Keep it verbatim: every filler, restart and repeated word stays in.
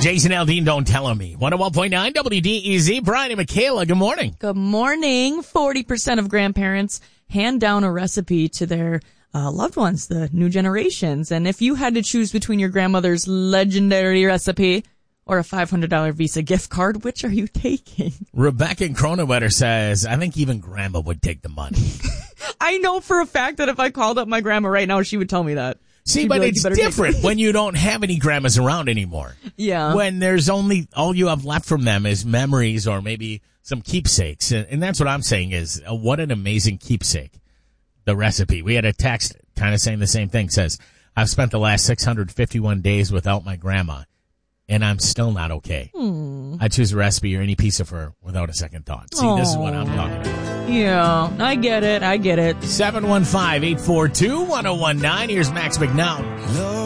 Jason Aldean, don't tell on me. one oh one point nine W D E Z. Brian and Michaela, good morning. Good morning. forty percent of grandparents hand down a recipe to their uh, loved ones, the new generations. And if you had to choose between your grandmother's legendary recipe or a five hundred dollars Visa gift card, which are you taking? Rebecca in Kronewetter says, I think even grandma would take the money. I know for a fact that if I called up my grandma right now, she would tell me that. See, She'd but like, it's different when you don't have any grandmas around anymore. Yeah. When there's only, all you have left from them is memories or maybe some keepsakes. And, and that's what I'm saying is, uh, what an amazing keepsake. The recipe. We had a text kind of saying the same thing. Says, I've spent the last six hundred fifty-one days without my grandma, and I'm still not okay. Hmm. I choose a recipe or any piece of her without a second thought. See, Aww. This is what I'm talking about. Yeah, I get it. I get it. seven one five, eight four two, one oh one nine. Here's Max McNown.